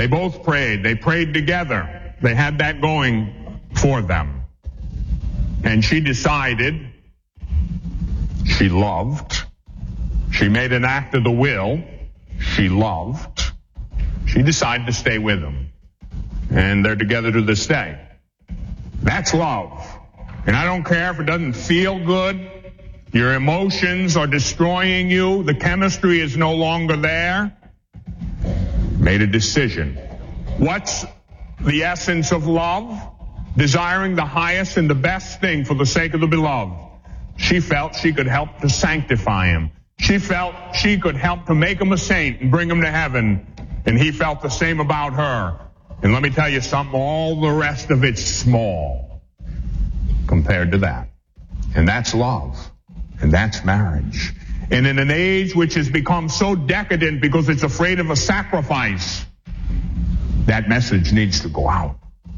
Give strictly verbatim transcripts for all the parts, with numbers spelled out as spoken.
They both prayed. They prayed together. They had that going for them. And she decided she loved. She made an act of the will. She loved. She decided to stay with him. And they're together to this day. That's love. And I don't care if it doesn't feel good. Your emotions are destroying you. The chemistry is no longer there. Made a decision. What's the essence of love? Desiring the highest and the best thing for the sake of the beloved. She felt she could help to sanctify him. She felt she could help to make him a saint and bring him to heaven. And he felt the same about her. And let me tell you something, all the rest of it's small compared to that. And that's love. And that's marriage. And in an age which has become so decadent because it's afraid of a sacrifice, that message needs to go out.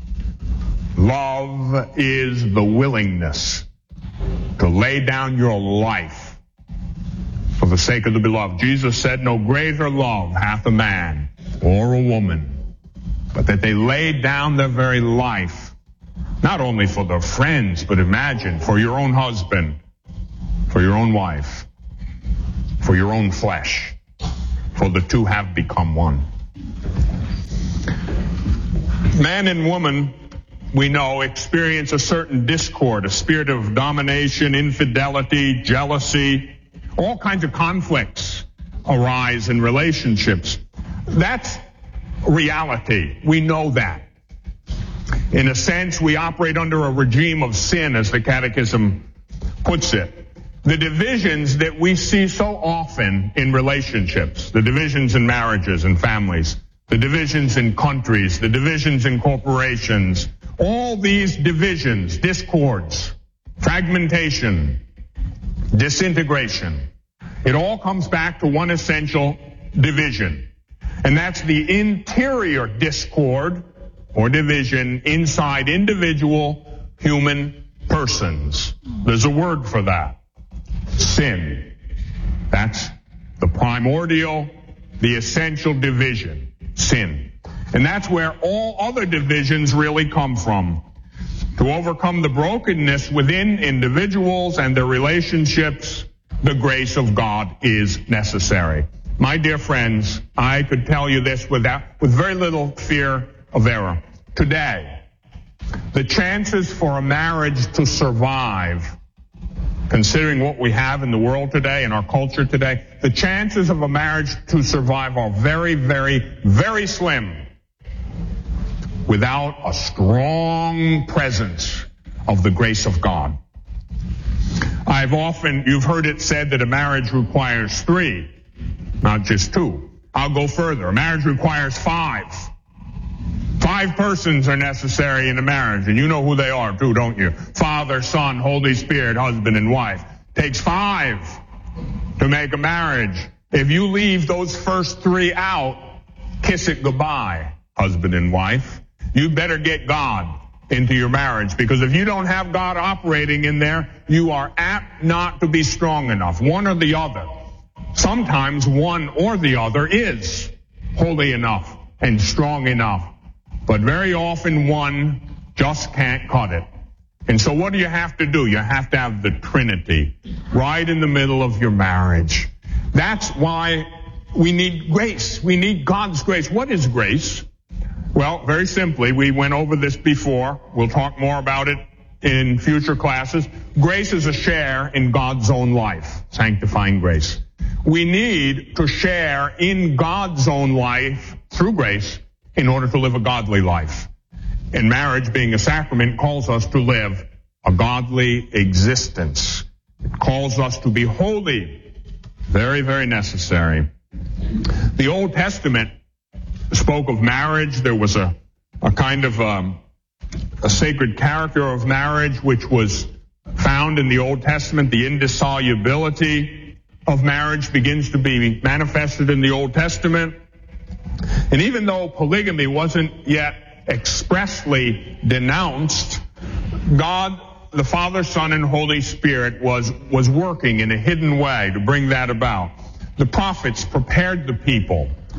Love is the willingness to lay down your life for the sake of the beloved. Jesus said, no greater love hath a man or a woman, but that they laid down their very life, not only for their friends, but imagine, for your own husband, for your own wife, for your own flesh, for the two have become one. Man and woman, we know, experience a certain discord, a spirit of domination, infidelity, jealousy. All kinds of conflicts arise in relationships. That's reality. We know that. In a sense, we operate under a regime of sin, as the Catechism puts it. The divisions that we see so often in relationships, the divisions in marriages and families, the divisions in countries, the divisions in corporations, all these divisions, discords, fragmentation, disintegration, it all comes back to one essential division. And that's the interior discord or division inside individual human persons. There's a word for that. Sin. That's the primordial, the essential division. Sin. And that's where all other divisions really come from. To overcome the brokenness within individuals and their relationships, the grace of God is necessary. My dear friends, I could tell you this without, with very little fear of error. Today, the chances for a marriage to survive, considering what we have in the world today, in our culture today, the chances of a marriage to survive are very, very, very slim without a strong presence of the grace of God. I've often, you've heard it said that a marriage requires three, not just two. I'll go further. A marriage requires five. Five persons are necessary in a marriage, and you know who they are too, don't you? Father, Son, Holy Spirit, husband and wife. Takes five to make a marriage. If you leave those first three out, kiss it goodbye, husband and wife. You better get God into your marriage, because if you don't have God operating in there, you are apt not to be strong enough, one or the other. Sometimes one or the other is holy enough and strong enough, but very often one just can't cut it. And so what do you have to do? You have to have the Trinity right in the middle of your marriage. That's why we need grace. We need God's grace. What is grace? Well, very simply, we went over this before. We'll talk more about it in future classes. Grace is a share in God's own life, sanctifying grace. We need to share in God's own life through grace in order to live a godly life. And marriage, being a sacrament, calls us to live a godly existence. It calls us to be holy. Very, very necessary. The Old Testament spoke of marriage. There was a, a kind of um, a sacred character of marriage which was found in the Old Testament. The indissolubility of marriage begins to be manifested in the Old Testament. And even though polygamy wasn't yet expressly denounced, God, the Father, Son, and Holy Spirit was, was working in a hidden way to bring that about. The prophets prepared the people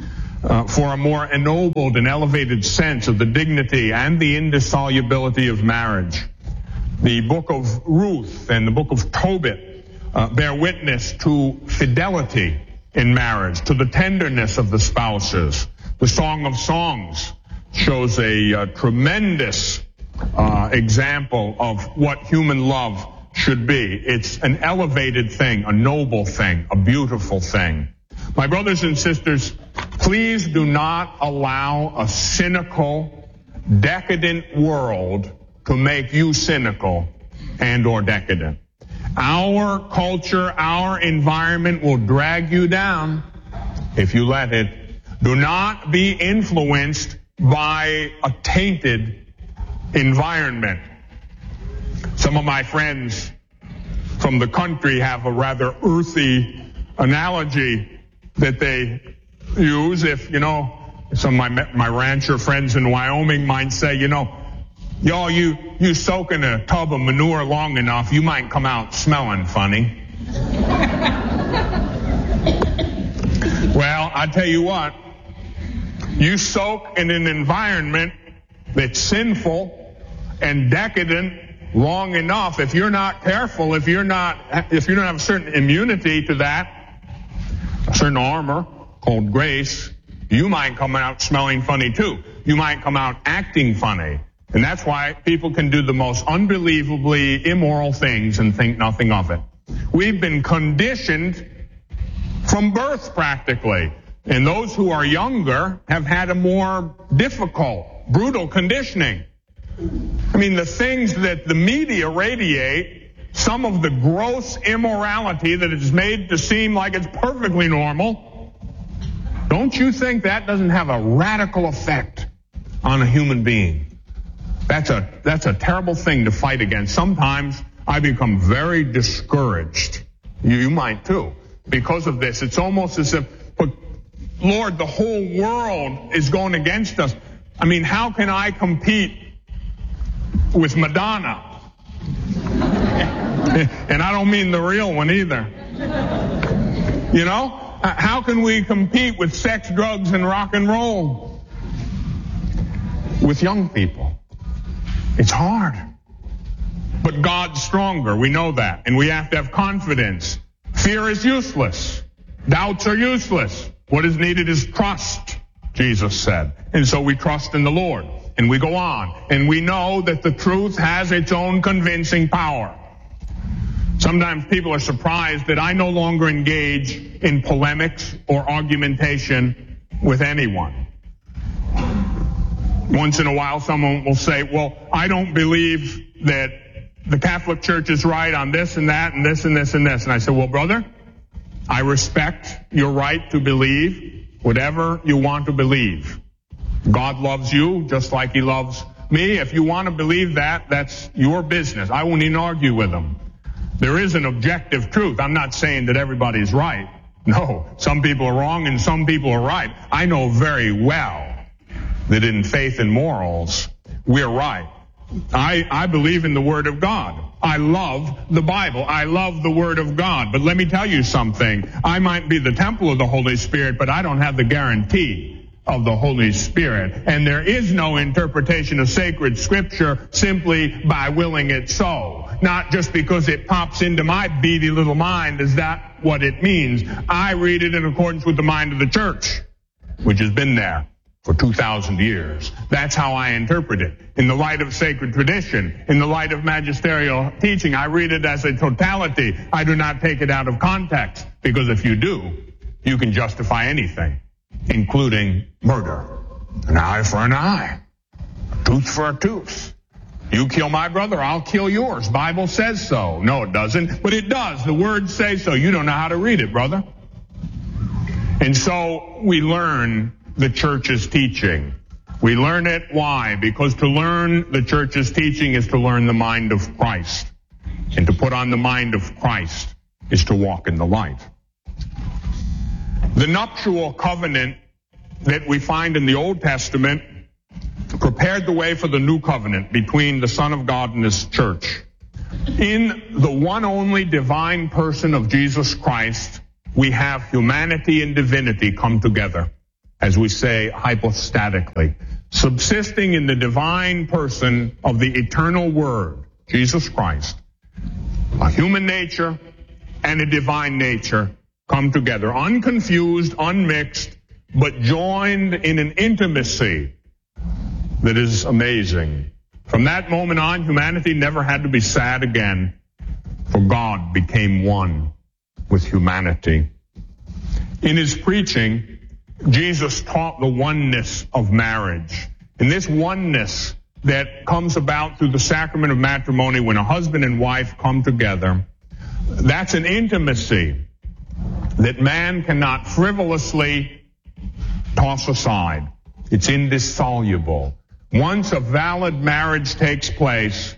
uh, for a more ennobled and elevated sense of the dignity and the indissolubility of marriage. The book of Ruth and the book of Tobit uh, bear witness to fidelity in marriage, to the tenderness of the spouses. The Song of Songs shows a uh, tremendous uh, example of what human love should be. It's an elevated thing, a noble thing, a beautiful thing. My brothers and sisters, please do not allow a cynical, decadent world to make you cynical and or decadent. Our culture, our environment will drag you down if you let it. Do not be influenced by a tainted environment. Some of my friends from the country have a rather earthy analogy that they use. If, you know, some of my, my rancher friends in Wyoming might say, you know, y'all, you, you soak in a tub of manure long enough, you might come out smelling funny. Well, I tell you what, you soak in an environment that's sinful and decadent long enough, if you're not careful, if you're not, if you don't have a certain immunity to that, a certain armor called grace, you might come out smelling funny too. You might come out acting funny. And that's why people can do the most unbelievably immoral things and think nothing of it. We've been conditioned from birth practically. And those who are younger have had a more difficult, brutal conditioning. I mean, the things that the media radiate, some of the gross immorality that is made to seem like it's perfectly normal, don't you think that doesn't have a radical effect on a human being? That's a, that's a terrible thing to fight against. Sometimes I become very discouraged. You, you might too. Because of this, it's almost as if, but Lord, the whole world is going against us. I mean, how can I compete with Madonna? And I don't mean the real one either. You know? How can we compete with sex, drugs, and rock and roll? With young people. It's hard. But God's stronger. We know that. And we have to have confidence. Fear is useless. Doubts are useless. What is needed is trust, Jesus said. And so we trust in the Lord. And we go on. And we know that the truth has its own convincing power. Sometimes people are surprised that I no longer engage in polemics or argumentation with anyone. Once in a while, someone will say, well, I don't believe that the Catholic Church is right on this and that and this and this and this. And I say, well, brother, I respect your right to believe whatever you want to believe. God loves you just like he loves me. If you want to believe that, that's your business. I won't even argue with them. There is an objective truth. I'm not saying that everybody's right. No, some people are wrong and some people are right. I know very well that in faith and morals, we're right. I, I believe in the Word of God. I love the Bible. I love the Word of God. But let me tell you something. I might be the temple of the Holy Spirit, but I don't have the guarantee of the Holy Spirit. And there is no interpretation of sacred Scripture simply by willing it so. Not just because it pops into my beady little mind. Is that what it means? I read it in accordance with the mind of the church, which has been there for two thousand years. That's how I interpret it. In the light of sacred tradition, in the light of magisterial teaching, I read it as a totality. I do not take it out of context, because if you do, you can justify anything, including murder. An eye for an eye, a tooth for a tooth. You kill my brother, I'll kill yours. Bible says so. No, it doesn't, but it does. The words say so. You don't know how to read it, brother. And so we learn the church's teaching. We learn it. Why? Because to learn the church's teaching is to learn the mind of Christ. And to put on the mind of Christ is to walk in the light. The nuptial covenant that we find in the Old Testament prepared the way for the new covenant between the Son of God and his church. In the one only divine person of Jesus Christ, we have humanity and divinity come together. as we say hypostatically, subsisting in the divine person of the eternal Word, Jesus Christ. A human nature and a divine nature come together, unconfused, unmixed, but joined in an intimacy that is amazing. From that moment on, humanity never had to be sad again, for God became one with humanity. In his preaching, Jesus taught the oneness of marriage. And this oneness that comes about through the sacrament of matrimony when a husband and wife come together, that's an intimacy that man cannot frivolously toss aside. It's indissoluble. Once a valid marriage takes place,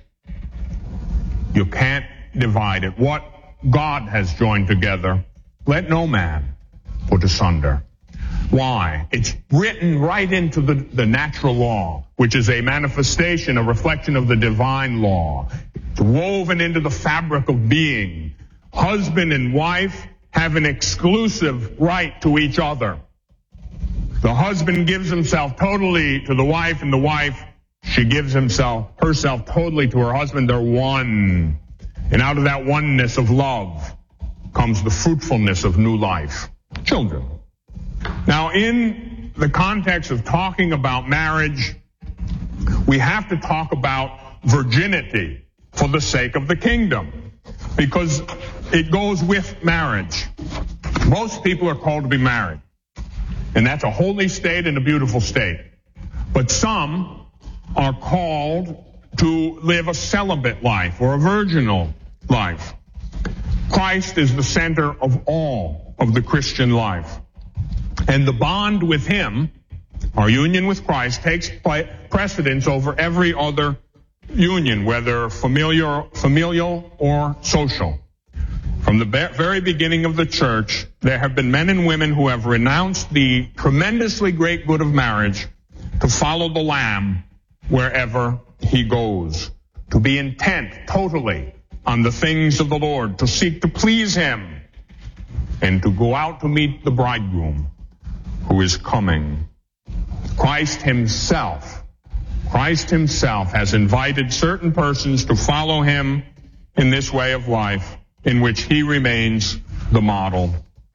you can't divide it. What God has joined together, let no man put asunder. Why? It's written right into the, the natural law, which is a manifestation, a reflection of the divine law. It's woven into the fabric of being. Husband and wife have an exclusive right to each other. The husband gives himself totally to the wife, and the wife, she gives himself, herself totally to her husband. They're one. And out of that oneness of love comes the fruitfulness of new life. Children. Now, in the context of talking about marriage, we have to talk about virginity for the sake of the kingdom, because it goes with marriage. Most people are called to be married, and that's a holy state and a beautiful state. But some are called to live a celibate life or a virginal life. Christ is the center of all of the Christian life. And the bond with him, our union with Christ, takes precedence over every other union, whether familiar, familial or social. From the very beginning of the church, there have been men and women who have renounced the tremendously great good of marriage to follow the Lamb wherever he goes, to be intent totally on the things of the Lord, to seek to please him, and to go out to meet the bridegroom who is coming. Christ himself, Christ himself has invited certain persons to follow him in this way of life in which he remains the model.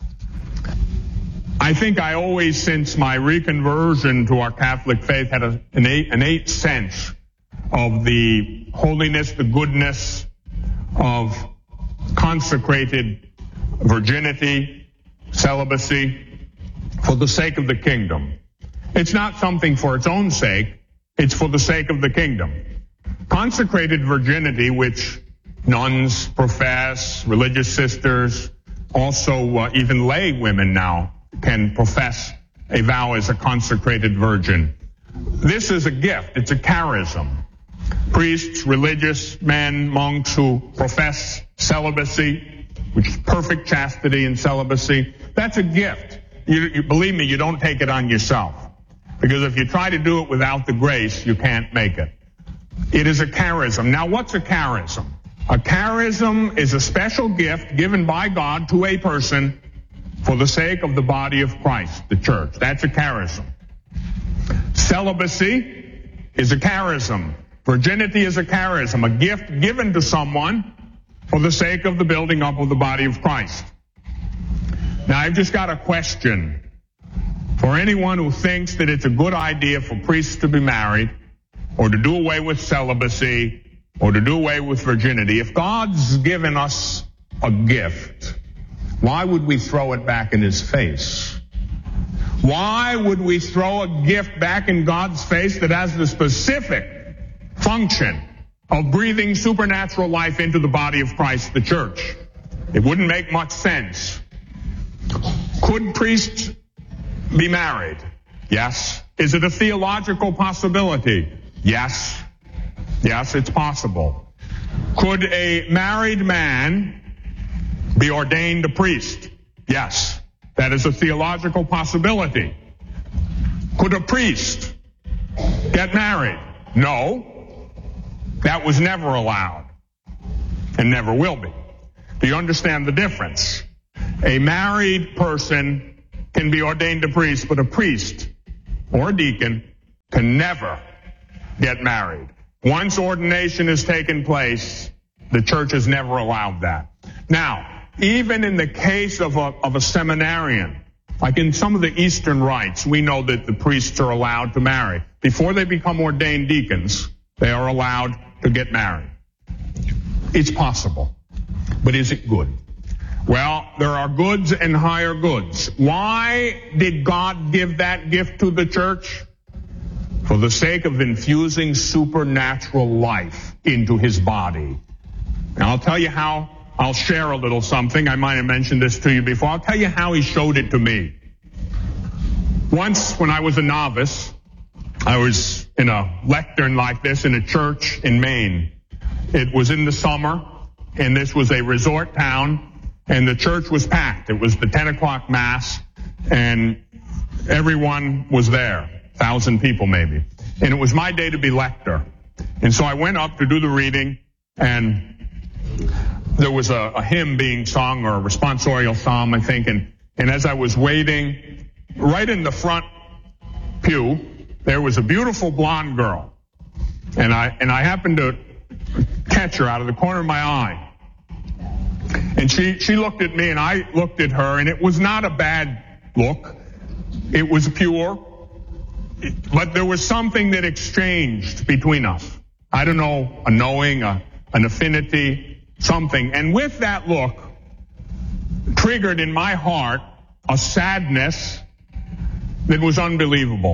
I think I always, since my reconversion to our Catholic faith, had a, an innate sense of the holiness, the goodness of consecrated virginity, celibacy, for the sake of the kingdom. It's not something for its own sake. It's for the sake of the kingdom. Consecrated virginity, which nuns profess, religious sisters, also uh, even lay women now can profess a vow as a consecrated virgin. This is a gift. It's a charism. Priests, religious men, monks who profess celibacy, which is perfect chastity and celibacy, that's a gift. You, you, believe me, you don't take it on yourself. Because if you try to do it without the grace, you can't make it. It is a charism. Now, what's a charism? A charism is a special gift given by God to a person for the sake of the body of Christ, the church. That's a charism. Celibacy is a charism. Virginity is a charism, a gift given to someone for the sake of the building up of the body of Christ. Now, I've just got a question for anyone who thinks that it's a good idea for priests to be married, or to do away with celibacy, or to do away with virginity. If God's given us a gift, why would we throw it back in his face? Why would we throw a gift back in God's face that has the specific function of breathing supernatural life into the body of Christ, the church? It wouldn't make much sense. Could priests be married? Yes. Is it a theological possibility? Yes. Yes, it's possible. Could a married man be ordained a priest? Yes. That is a theological possibility. Could a priest get married? No. That was never allowed and never will be. Do you understand the difference? A married person can be ordained a priest, but a priest or a deacon can never get married. Once ordination has taken place, the church has never allowed that. Now, even in the case of a, of a seminarian, like in some of the Eastern rites, we know that the priests are allowed to marry. Before they become ordained deacons, they are allowed to get married. It's possible, but is it good? Well, there are goods and higher goods. Why did God give that gift to the church? For the sake of infusing supernatural life into his body. And I'll tell you how, I'll share a little something. I might have mentioned this to you before. I'll tell you how he showed it to me. Once, when I was a novice, I was in a lectern like this in a church in Maine. It was in the summer, and this was a resort town. And the church was packed. It was the ten o'clock mass, and everyone was there, a thousand people maybe. And it was my day to be lector. And so I went up to do the reading, and there was a, a hymn being sung, or a responsorial psalm, I think. And, and as I was waiting, right in the front pew, there was a beautiful blonde girl. And I, and I happened to catch her out of the corner of my eye. And she, she looked at me and I looked at her, and it was not a bad look. It was pure. But there was something that exchanged between us. I don't know, a knowing, a, an affinity, something. And with that look, triggered in my heart a sadness that was unbelievable.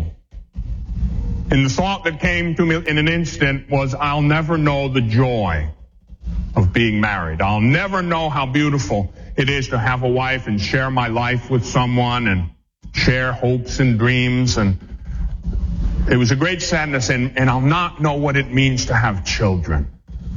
And the thought that came to me in an instant was, I'll never know the joy of being married. I'll never know how beautiful it is to have a wife and share my life with someone and share hopes and dreams. And it was a great sadness, and, and I'll not know what it means to have children.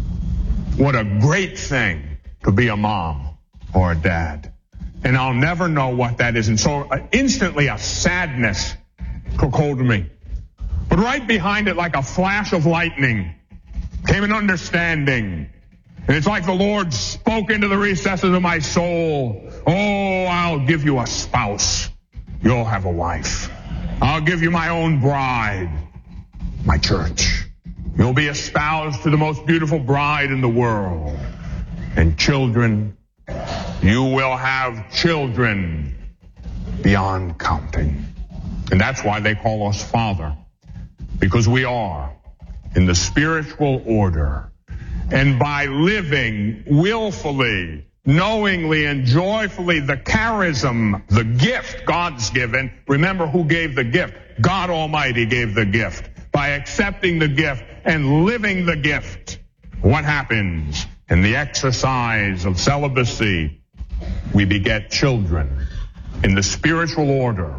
What a great thing to be a mom or a dad. And I'll never know what that is. And so uh, instantly a sadness took hold of me. But right behind it, like a flash of lightning, came an understanding. And it's like the Lord spoke into the recesses of my soul. Oh, I'll give you a spouse. You'll have a wife. I'll give you my own bride, my church. You'll be espoused to the most beautiful bride in the world. And children, you will have children beyond counting. And that's why they call us Father. Because we are in the spiritual order. And by living willfully, knowingly, and joyfully the charism, the gift God's given. Remember who gave the gift. God Almighty gave the gift. By accepting the gift and living the gift, what happens? In the exercise of celibacy, we beget children in the spiritual order.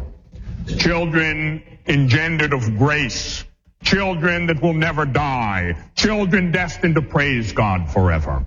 Children engendered of grace. Children that will never die. Children destined to praise God forever.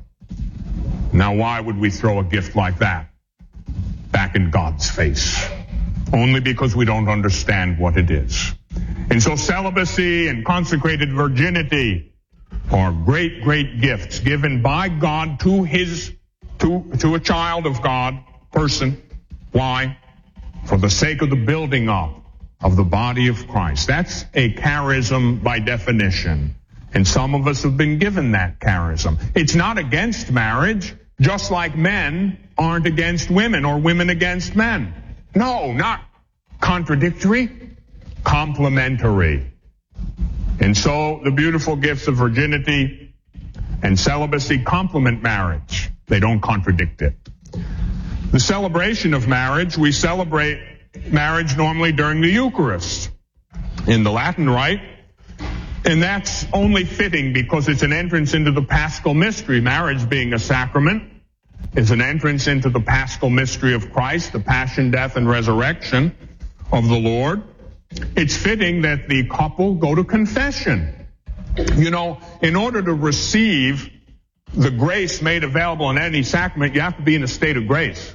Now, why would we throw a gift like that back in God's face? Only because we don't understand what it is. And so celibacy and consecrated virginity are great, great gifts given by God to his, to, to a child of God, person. Why? For the sake of the building up of the body of Christ. That's a charism by definition. And some of us have been given that charism. It's not against marriage, just like men aren't against women or women against men. No, not contradictory, complementary. And so the beautiful gifts of virginity and celibacy complement marriage. They don't contradict it. The celebration of marriage, we celebrate marriage normally during the Eucharist in the Latin Rite. And that's only fitting because it's an entrance into the Paschal mystery. Marriage being a sacrament is an entrance into the Paschal mystery of Christ, the passion, death, and resurrection of the Lord. It's fitting that the couple go to confession. You know, in order to receive the grace made available in any sacrament, you have to be in a state of grace.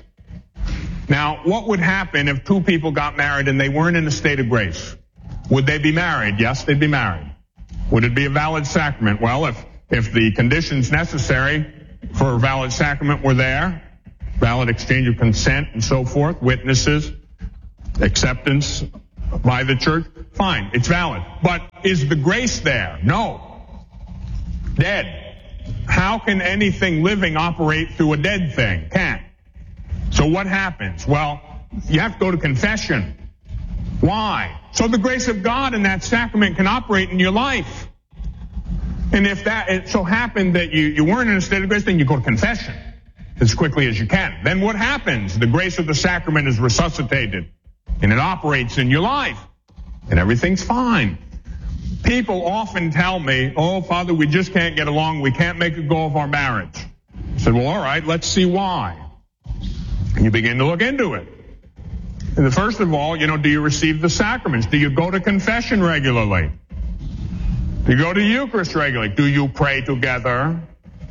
Now, what would happen if two people got married and they weren't in a state of grace? Would they be married? Yes, they'd be married. Would it be a valid sacrament? Well, if, if the conditions necessary for a valid sacrament were there, valid exchange of consent and so forth, witnesses, acceptance by the church, fine, it's valid. But is the grace there? No. Dead. How can anything living operate through a dead thing? Can't. So what happens? Well, you have to go to confession. Why? So the grace of God in that sacrament can operate in your life. And if that it so happened that you, you weren't in a state of grace, then you go to confession as quickly as you can. Then what happens? The grace of the sacrament is resuscitated and it operates in your life and everything's fine. People often tell me, oh, Father, we just can't get along. We can't make a go of our marriage. I said, well, all right, let's see why. And you begin to look into it. And the first of all, you know, do you receive the sacraments? Do you go to confession regularly? Do you go to Eucharist regularly? Do you pray together?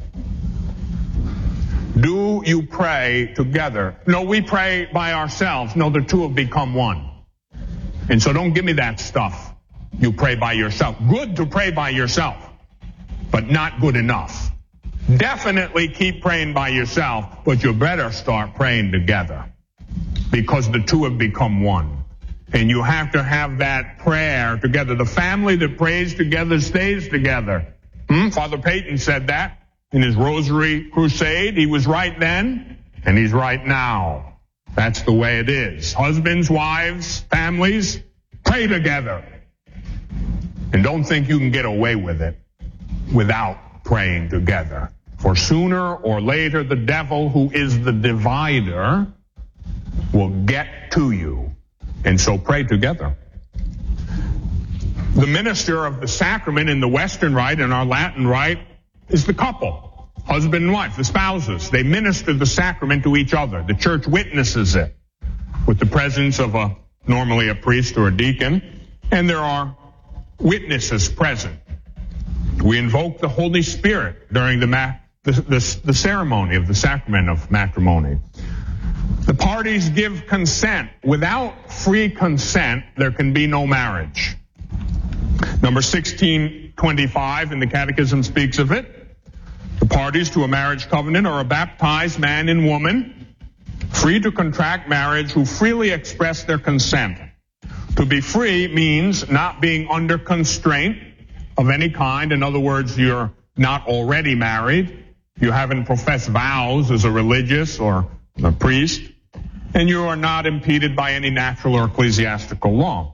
Do you pray together? No, we pray by ourselves. No, the two have become one. And so don't give me that stuff. You pray by yourself. Good to pray by yourself, but not good enough. Definitely keep praying by yourself, but you better start praying together because the two have become one. And you have to have that prayer together. The family that prays together stays together. Hmm? Father Peyton said that in his Rosary Crusade. He was right then, and he's right now. That's the way it is. Husbands, wives, families, pray together. And don't think you can get away with it without praying together. For sooner or later, the devil, who is the divider, will get to you. And so pray together. The minister of the sacrament in the Western Rite and our Latin Rite is the couple, husband and wife, the spouses. They minister the sacrament to each other. The church witnesses it with the presence of a normally a priest or a deacon, and there are witnesses present. We invoke the Holy Spirit during the, ma- the, the, the ceremony of the sacrament of matrimony. The parties give consent. Without free consent, there can be no marriage. Number sixteen twenty-five in the Catechism speaks of it. The parties to a marriage covenant are a baptized man and woman, free to contract marriage, who freely express their consent. To be free means not being under constraint of any kind. In other words, you're not already married. You haven't professed vows as a religious or a priest. And you are not impeded by any natural or ecclesiastical law.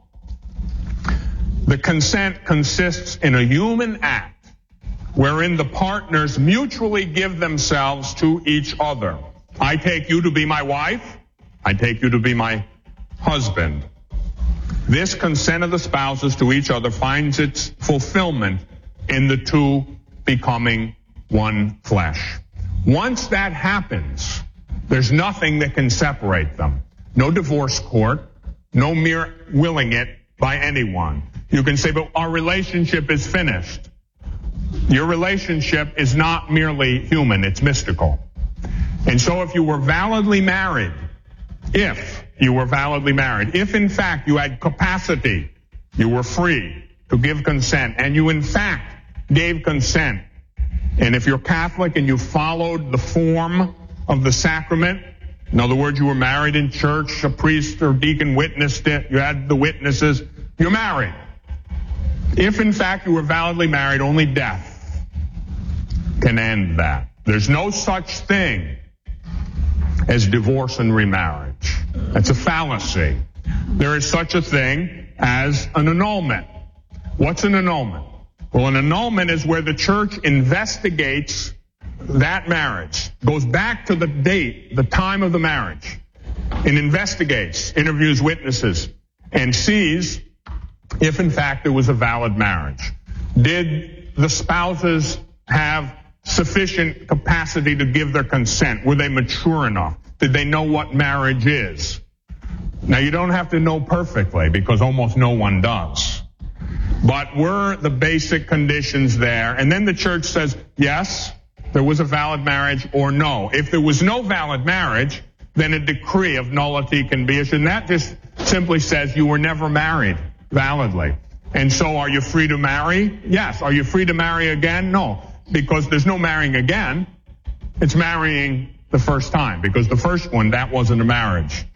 The consent consists in a human act wherein the partners mutually give themselves to each other. I take you to be my wife. I take you to be my husband. This consent of the spouses to each other finds its fulfillment in the two becoming one flesh. Once that happens, there's nothing that can separate them. No divorce court, no mere willing it by anyone. You can say, but our relationship is finished. Your relationship is not merely human, it's mystical. And so if you were validly married, if you were validly married, if in fact you had capacity, you were free to give consent, and you in fact gave consent, and if you're Catholic and you followed the form of the sacrament, in other words, you were married in church, a priest or deacon witnessed it, you had the witnesses, you're married. If in fact you were validly married, only death can end that. There's no such thing as divorce and remarriage. That's a fallacy. There is such a thing as an annulment. What's an annulment? Well, an annulment is where the church investigates that marriage, goes back to the date, the time of the marriage, and investigates, interviews witnesses, and sees if in fact there was a valid marriage. Did the spouses have sufficient capacity to give their consent? Were they mature enough? Did they know what marriage is? Now, you don't have to know perfectly because almost no one does. But were the basic conditions there? And then the church says, yes, there was a valid marriage, or no. If there was no valid marriage, then a decree of nullity can be issued. And that just simply says you were never married validly. And so are you free to marry? Yes. Are you free to marry again? No. Because there's no marrying again. It's marrying the first time. Because the first one, that wasn't a marriage.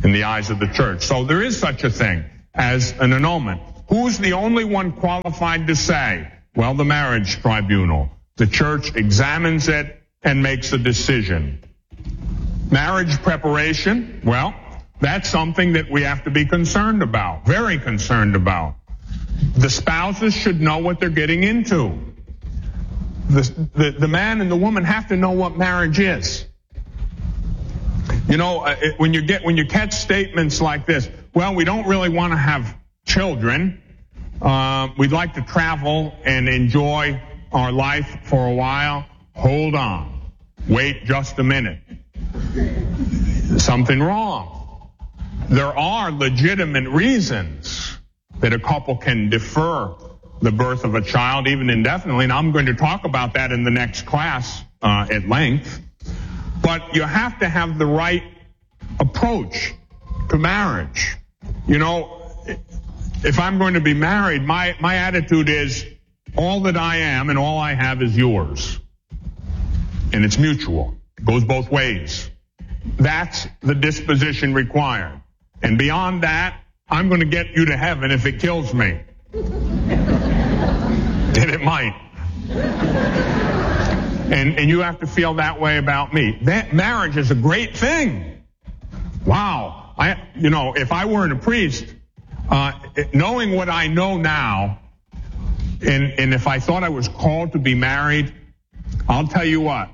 in the eyes of the church. So there is such a thing as an annulment. Who's the only one qualified to say? Well, the marriage tribunal. The church examines it and makes a decision. Marriage preparation, well, that's something that we have to be concerned about, very concerned about. The spouses should know what they're getting into. The, the, the man and the woman have to know what marriage is. You know, it, when you get when you catch statements like this, well, we don't really want to have children. Uh, we'd like to travel and enjoy our life for a while. Hold on. Wait just a minute. Something wrong. There are legitimate reasons that a couple can defer the birth of a child, even indefinitely, and I'm going to talk about that in the next class uh, at length. But you have to have the right approach to marriage. You know, if I'm going to be married, my, my attitude is all that I am and all I have is yours. And it's mutual. It goes both ways. That's the disposition required. And beyond that, I'm going to get you to heaven if it kills me. And it might. And, and you have to feel that way about me. That marriage is a great thing. Wow. I, you know, if I weren't a priest, uh, knowing what I know now, and, and if I thought I was called to be married, I'll tell you what.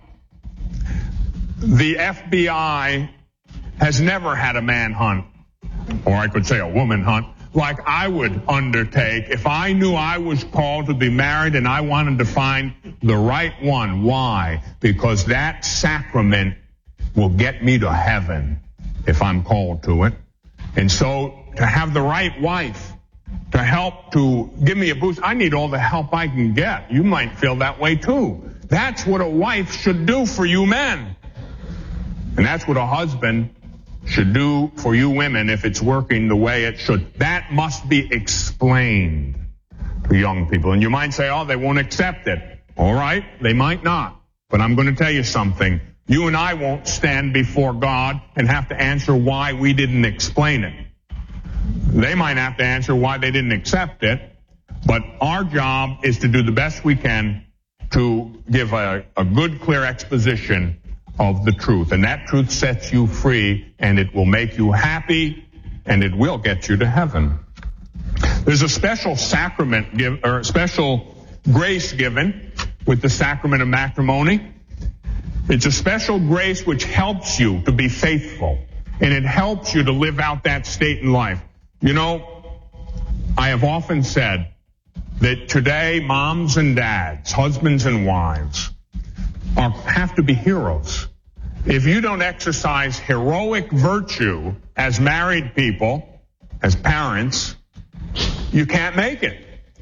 The F B I has never had a manhunt, or I could say a woman hunt, like I would undertake if I knew I was called to be married and I wanted to find the right one. Why? Because that sacrament will get me to heaven if I'm called to it. And so to have the right wife to help to give me a boost, I need all the help I can get. You might feel that way too. That's what a wife should do for you men. And that's what a husband should do for you women if it's working the way it should. That must be explained to young people. And you might say, oh, they won't accept it. All right, they might not. But I'm going to tell you something. You and I won't stand before God and have to answer why we didn't explain it. They might have to answer why they didn't accept it. But our job is to do the best we can to give a, a good, clear exposition of the truth. And that truth sets you free, and it will make you happy, and it will get you to heaven. There's a special sacrament give, or special grace given with the sacrament of matrimony. It's a special grace which helps you to be faithful, and it helps you to live out that state in life. You know, I have often said that today moms and dads, husbands and wives, are, have to be heroes. If you don't exercise heroic virtue as married people, as parents, you can't make it.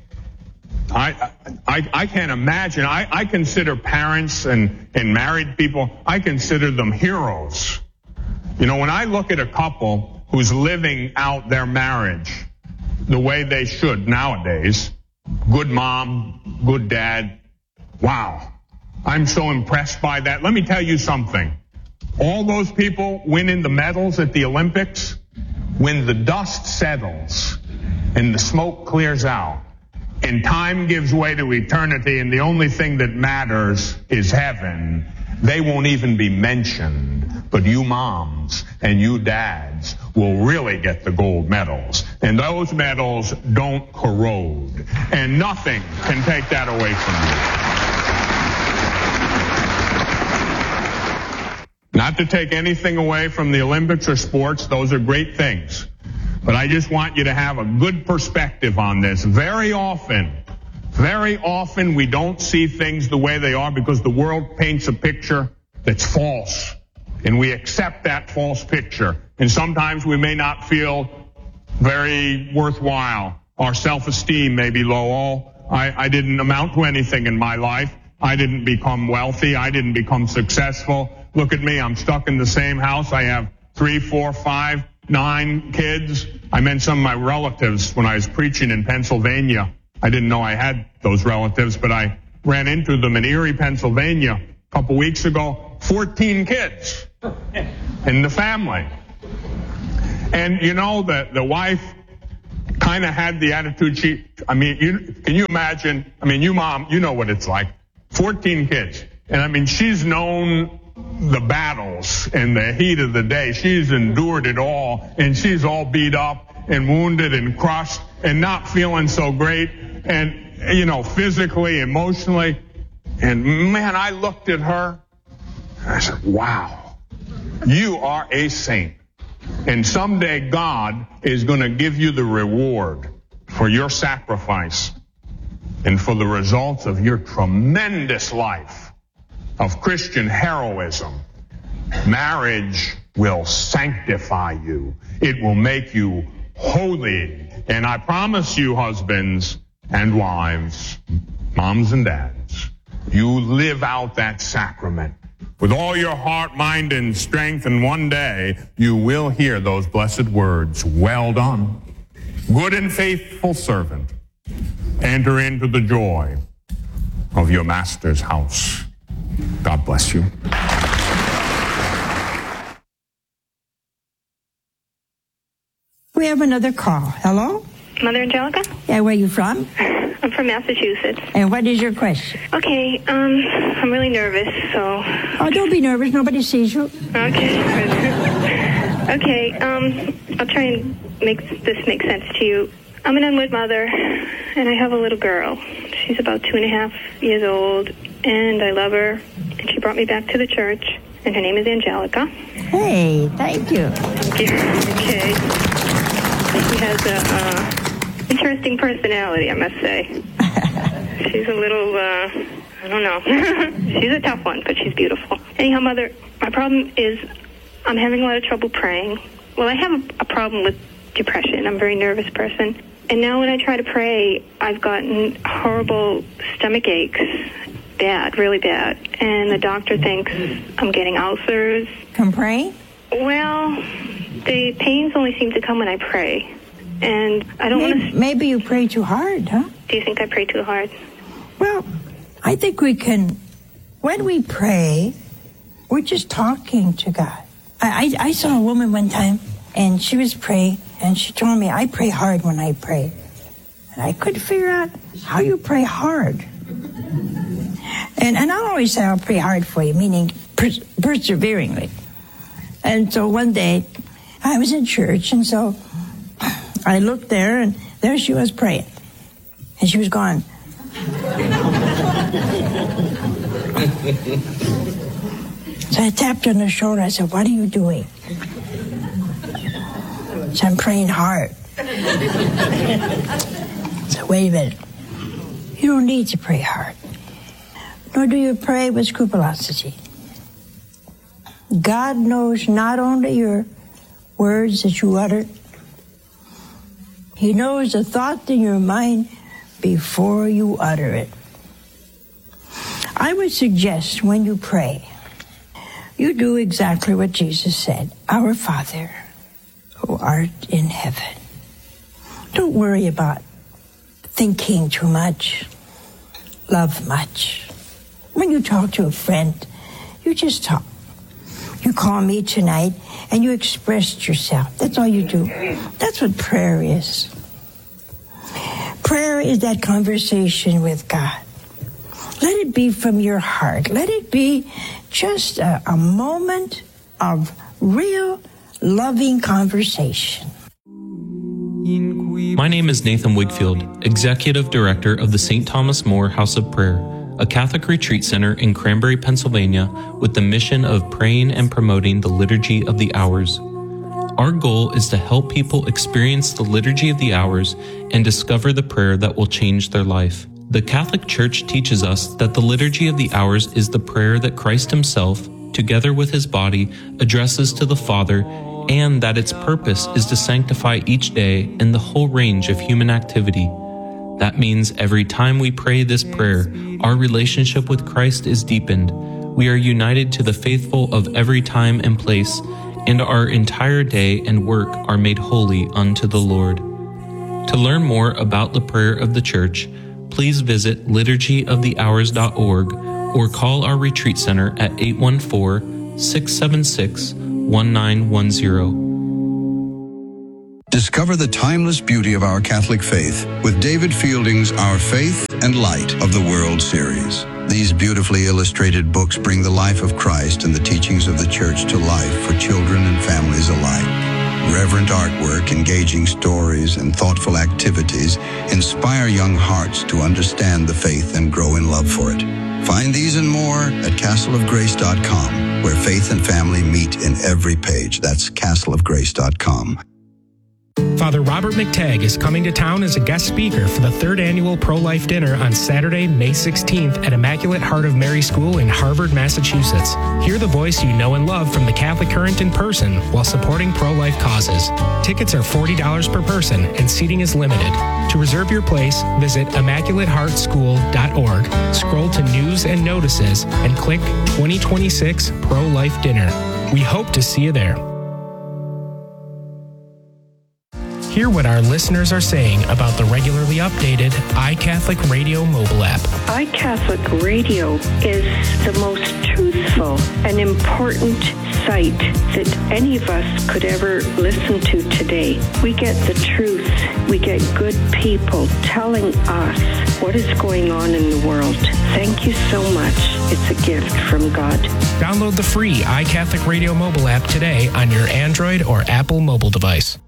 I I, I can't imagine. I, I consider parents and, and married people, I consider them heroes. You know, when I look at a couple who's living out their marriage the way they should nowadays, good mom, good dad, wow. I'm so impressed by that. Let me tell you something. All those people winning the medals at the Olympics, when the dust settles and the smoke clears out and time gives way to eternity and the only thing that matters is heaven, they won't even be mentioned. But you moms and you dads will really get the gold medals. And those medals don't corrode. And nothing can take that away from you. Not to take anything away from the Olympics or sports, those are great things. But I just want you to have a good perspective on this. Very often, very often we don't see things the way they are because the world paints a picture that's false. And we accept that false picture. And sometimes we may not feel very worthwhile. Our self-esteem may be low. Oh, I, I didn't amount to anything in my life. I didn't become wealthy. I didn't become successful. Look at me. I'm stuck in the same house. I have three, four, five, nine kids. I met some of my relatives when I was preaching in Pennsylvania. I didn't know I had those relatives, but I ran into them in Erie, Pennsylvania a couple weeks ago. fourteen kids in the family. And you know that the wife kind of had the attitude she, I mean, you, can you imagine? I mean, you mom, you know what it's like. fourteen kids. And I mean, she's known the battles and the heat of the day. She's endured it all, and she's all beat up and wounded and crushed and not feeling so great, and, you know, physically, emotionally. And man, I looked at her and I said, wow, you are a saint. And someday God is going to give you the reward for your sacrifice and for the results of your tremendous life of Christian heroism. Marriage will sanctify you. It will make you holy. And I promise you, husbands and wives, moms and dads, you live out that sacrament with all your heart, mind, and strength, and one day you will hear those blessed words, well done, good and faithful servant. Enter into the joy of your master's house. God bless you. We have another call. Hello? Mother Angelica? Yeah, where are you from? I'm from Massachusetts. And what is your question? Okay, um, I'm really nervous, so... Oh, don't be nervous. Nobody sees you. Okay. Okay, um, I'll try and make this make sense to you. I'm an unwed mother, and I have a little girl. She's about two and a half years old, and I love her. And she brought me back to the church, and her name is Angelica. Hey, thank you. Okay. She has a uh, interesting personality, I must say. She's a little, uh, I don't know. She's a tough one, but she's beautiful. Anyhow, Mother, my problem is I'm having a lot of trouble praying. Well, I have a, a problem with depression. I'm a very nervous person. And now when I try to pray, I've gotten horrible stomach aches. Bad, really bad. And the doctor thinks I'm getting ulcers. Come pray? Well, the pains only seem to come when I pray. And I don't maybe, want to... Maybe you pray too hard, huh? Do you think I pray too hard? Well, I think we can... When we pray, we're just talking to God. I, I, I saw a woman one time, and she was praying, and she told me, I pray hard when I pray. And I couldn't figure out how you pray hard. And, and I'll always say I'll pray hard for you, meaning pers- perseveringly. And so one day, I was in church, and so I looked there, and there she was praying. And she was gone. So I tapped her on the shoulder. I said, what are you doing? So I'm praying hard. So wait a minute. You don't need to pray hard. Nor do you pray with scrupulosity. God knows not only your words that you utter, He knows the thought in your mind before you utter it. I would suggest when you pray, you do exactly what Jesus said. Our Father, who art in heaven. Don't worry about thinking too much, love much. When you talk to a friend, you just talk. You call me tonight and you expressed yourself. That's all you do. That's what prayer is. Prayer is that conversation with God. Let it be from your heart. Let it be just a, a moment of real loving conversation. My name is Nathan Wigfield, Executive Director of the Saint Thomas More House of Prayer, a Catholic retreat center in Cranberry, Pennsylvania, with the mission of praying and promoting the Liturgy of the Hours. Our goal is to help people experience the Liturgy of the Hours and discover the prayer that will change their life. The Catholic Church teaches us that the Liturgy of the Hours is the prayer that Christ Himself, together with His body, addresses to the Father, and that its purpose is to sanctify each day in the whole range of human activity. That means every time we pray this prayer, our relationship with Christ is deepened. We are united to the faithful of every time and place, and our entire day and work are made holy unto the Lord. To learn more about the prayer of the Church, please visit liturgy of the hours dot org or call our retreat center at eight one four, six seven six, one nine one zero. Discover the timeless beauty of our Catholic faith with David Fielding's Our Faith and Light of the World series. These beautifully illustrated books bring the life of Christ and the teachings of the Church to life for children and families alike. Reverent artwork, engaging stories, and thoughtful activities inspire young hearts to understand the faith and grow in love for it. Find these and more at castle of grace dot com, where faith and family meet in every page. That's castle of grace dot com. Father Robert McTagg is coming to town as a guest speaker for the third annual Pro-Life Dinner on Saturday, May sixteenth at Immaculate Heart of Mary School in Harvard, Massachusetts. Hear the voice you know and love from the Catholic Current in person while supporting pro-life causes. Tickets are forty dollars per person and seating is limited. To reserve your place, visit immaculate heart school dot org, scroll to News and Notices, and click twenty twenty-six Pro-Life Dinner. We hope to see you there. Hear what our listeners are saying about the regularly updated iCatholic Radio mobile app. iCatholic Radio is the most truthful and important site that any of us could ever listen to today. We get the truth. We get good people telling us what is going on in the world. Thank you so much. It's a gift from God. Download the free iCatholic Radio mobile app today on your Android or Apple mobile device.